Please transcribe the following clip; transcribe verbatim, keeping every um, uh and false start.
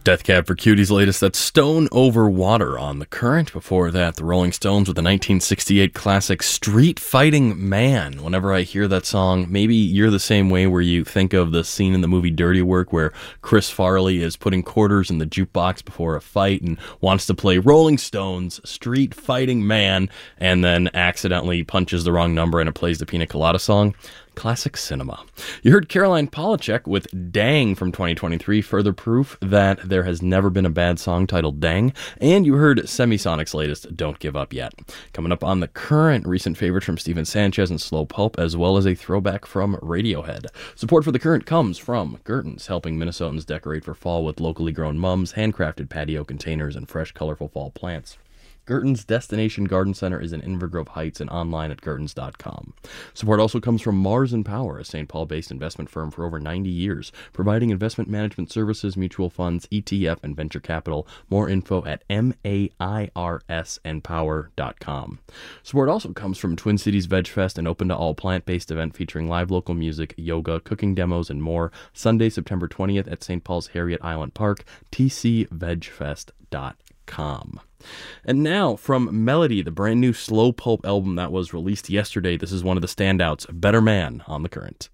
Death Cab for Cutie's latest, that's Stone Over Water on The Current. Before that, the Rolling Stones with the nineteen sixty-eight classic Street Fighting Man. Whenever I hear that song, maybe you're the same way where you think of the scene in the movie Dirty Work where Chris Farley is putting quarters in the jukebox before a fight and wants to play Rolling Stones Street Fighting Man and then accidentally punches the wrong number and it plays the Pina Colada song. Classic cinema. You heard Caroline Polachek with Dang from twenty twenty-three, further proof that there has never been a bad song titled Dang. And you heard Semisonic's latest, Don't Give Up Yet. Coming up on The Current, recent favorite from Steven Sanchez and Slow Pulp, as well as a throwback from Radiohead. Support for The Current comes from Gerton's, helping Minnesotans decorate for fall with locally grown mums, handcrafted patio containers, and fresh, colorful fall plants. Gerton's Destination Garden Center is in Inver Grove Heights and online at gertons dot com. Support also comes from Mars and Power, a Saint Paul-based investment firm for over ninety years, providing investment management services, mutual funds, E T F, and venture capital. More info at M A I R S and power dot com. Support also comes from Twin Cities Veg Fest, an open-to-all plant-based event featuring live local music, yoga, cooking demos, and more. Sunday, September twentieth at Saint Paul's Harriet Island Park, t c veg fest dot com. And now, from Melody, the brand new Slow Pulp album that was released yesterday, this is one of the standouts, Better Man on The Current.